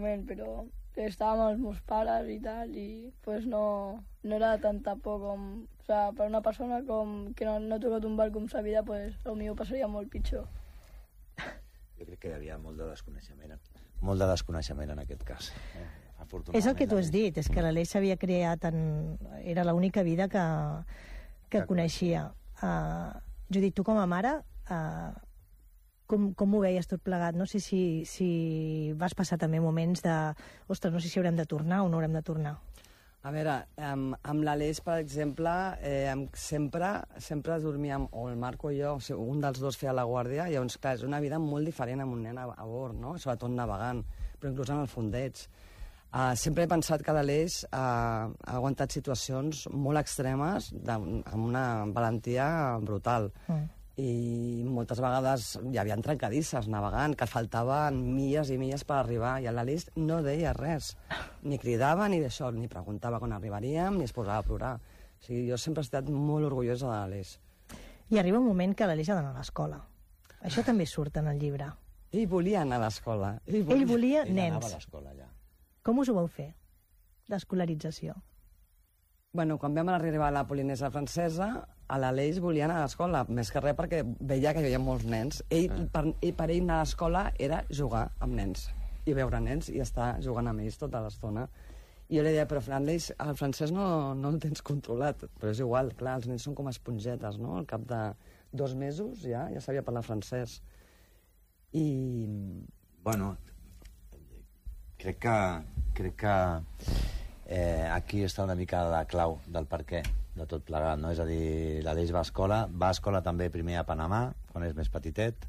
moment, però estàvem els meus pares i tal, i pues no era tanta por com... O sea, per una persona que no ha tocat un bar com sa vida, pues el millor passaria molt pitjor. Jo crec que hi havia molt de desconeixement en aquest cas. És el que tu has dit, és que l'Aleix s'havia creat era l'única vida que coneixia. Judit, tu com a mare, com ho veies tot plegat? No sé si vas passar també moments de ostres, no sé si haurem de tornar o no haurem de tornar. A veure, amb l'Aleix, per exemple, sempre dormíem, o el Marc o jo, o sigui, un dels dos feia la guàrdia, i llavors, clar, és una vida molt diferent amb un nen a bord, no? Sobretot navegant, però inclús en el fondeig. Sempre he pensat que l'Aleix ha aguantat situacions molt extremes amb una valentia brutal. I moltes vegades hi havia trencadisses navegant, que faltaven milles i milles per arribar, i l'Aleix no deia res, ni cridava ni d'això, ni preguntava quan arribaríem, ni es posava a plorar. O sigui, jo sempre he estat molt orgullosa de l'Aleix. I arriba un moment que l'Aleix ha d'anar a l'escola. Això també surt en el llibre. Ell volia anar a l'escola. Ell volia nens. Ell anava a l'escola, ja. Com us ho vau fer, l'escolarització? Bueno, quan vam arribar a la Polinèsia Francesa, a l'Aleix volia anar a l'escola, més que res perquè veia que hi havia molts nens. Per ell anar a l'escola era jugar amb nens, i veure nens i estar jugant amb ells tota l'estona. I jo li deia, però l'Aleix, el francès no el tens controlat, però és igual, clar, els nens són com espongetes, no? Al cap de 2 mesos ja sabia parlar francès. I... Bueno, crec que aquí està una mica la clau del per què de tot plegat, no? És a dir, l'Aleix va a escola també primer a Panamà, quan és més petitet,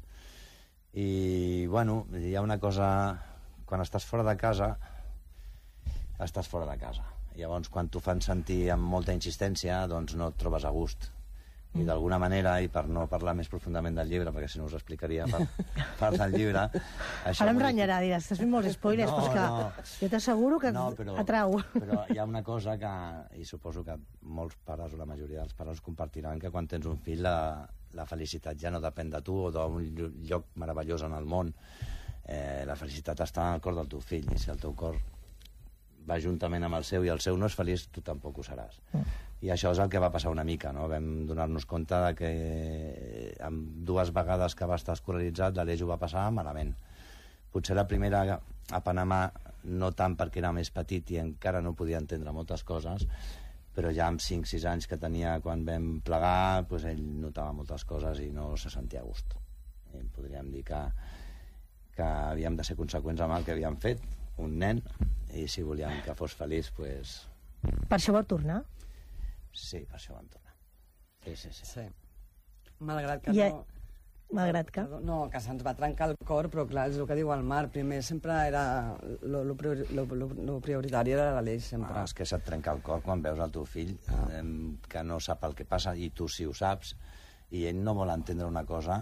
i, bueno, hi ha una cosa... Quan estàs fora de casa, estàs fora de casa. Llavors, quan t'ho fan sentir amb molta insistència, doncs no et trobes a gust. I d'alguna manera, i per no parlar més profundament del llibre, perquè si no us explicaria part del llibre... Ara em renyarà, diràs, estàs fent molts spoilers, però és que jo t'asseguro que atrau. Però hi ha una cosa que, i suposo que molts pares o la majoria dels pares compartiran, que quan tens un fill la felicitat ja no depèn de tu o d'un lloc meravellós en el món. La felicitat està en el cor del teu fill, i si el teu cor va juntament amb el seu i el seu no és feliç, tu tampoc ho seràs. I això és el que va passar una mica, no? Vam donar-nos compte de que amb 2 vegades que va estar escolaritzat l'Aleix ho va passar malament. Potser la primera a Panamà no tant perquè era més petit i encara no podia entendre moltes coses, però ja amb 5-6 anys que tenia quan vam plegar, doncs ell notava moltes coses i no se sentia a gust. I podríem dir que havíem de ser conseqüents amb el que havíem fet, un nen, i si volíem que fos feliç, doncs... Per això vau tornar? Sí, per això vam tornar. Sí. Malgrat que Malgrat que... No, que se'ns va trencar el cor, però clar, és el que diu el Marc. Primer sempre era... Lo prioritari era l'Aleix, sempre. És que se't trenca el cor quan veus el teu fill que no sap el que passa, i tu sí ho saps, i ell no vol entendre una cosa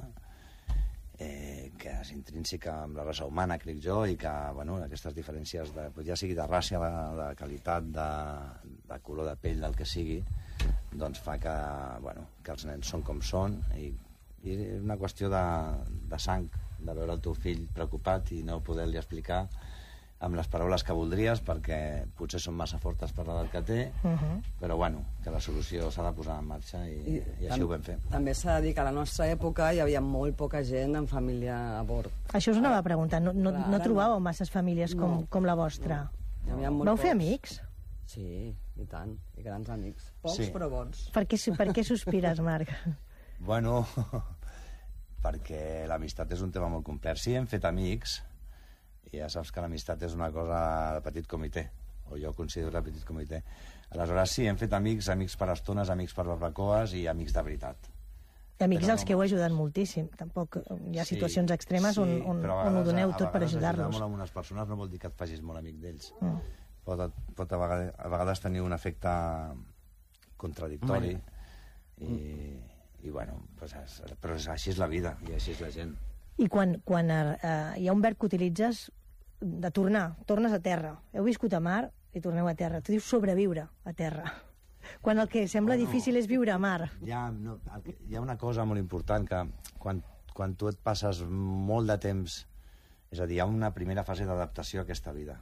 que és intrínseca amb la raça humana, crec jo, i que, bueno, aquestes diferències, ja sigui de raça, de qualitat, de color de pell, del que sigui, doncs fa que, bueno, que els nens són com són, i és una qüestió de sang, de veure el teu fill preocupat i no poder-li explicar amb les paraules que voldries, perquè potser són massa fortes per l'edat que té, però bueno, que la solució s'ha de posar en marxa i així ho vam fer. També s'ha de dir que a la nostra època hi havia molt poca gent amb família a bord. Això us anava a preguntar, no trobàveu masses famílies com la vostra? Vau fer amics? Sí, i tant, i grans amics. Pocs, però bons. Per què sospires, Marc? Bueno, perquè l'amistat és un tema molt complex. Sí, hem fet amics, i ja saps que l'amistat és una cosa de petit comitè, o jo considero de petit comitè. Aleshores sí, hem fet amics per estones, amics per barbacoes i amics de veritat. I amics als que heu ajudat moltíssim. Tampoc hi ha situacions extremes on ho doneu tot per ajudar-los. Ajudar molt amb unes persones no vol dir que et facis molt amic d'ells. Pot a vegades tenir un efecte contradictori i bueno, però així és la vida i així és la gent. I quan hi ha un verb que utilitzes de tornes a terra. Heu viscut a mar i torneu a terra. Tu dius sobreviure a terra. Quan el que sembla difícil és viure a mar. Hi ha una cosa molt important, que quan tu et passes molt de temps... És a dir, hi ha una primera fase d'adaptació a aquesta vida.